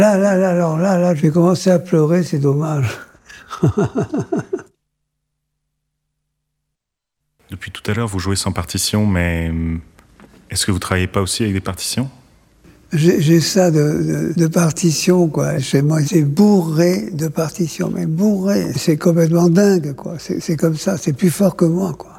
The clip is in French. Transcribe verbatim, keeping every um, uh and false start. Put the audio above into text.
Là, là, là, alors là, là, je vais commencer à pleurer, c'est dommage. Depuis tout à l'heure, vous jouez sans partition, mais est-ce que vous travaillez pas aussi avec des partitions ? J'ai, j'ai ça de, de, de partitions, quoi. Chez moi, c'est bourré de partitions, mais bourré. C'est complètement dingue, quoi. C'est, c'est comme ça, c'est plus fort que moi, quoi.